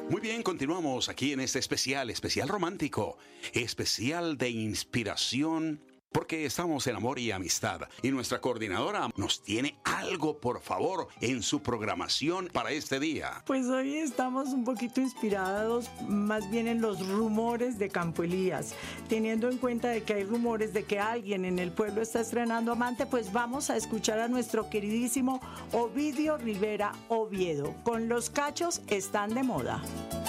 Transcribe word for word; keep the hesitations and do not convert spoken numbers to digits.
Muy bien, continuamos aquí en este especial, especial romántico, especial de inspiración, porque estamos en amor y amistad. Y nuestra coordinadora nos tiene algo, por favor, en su programación para este día. Pues hoy estamos un poquito inspirados más bien en los rumores de Campo Elías. Teniendo en cuenta de que hay rumores de que alguien en el pueblo está estrenando amante, pues vamos a escuchar a nuestro queridísimo Ovidio Rivera Oviedo. Con Los cachos están de moda.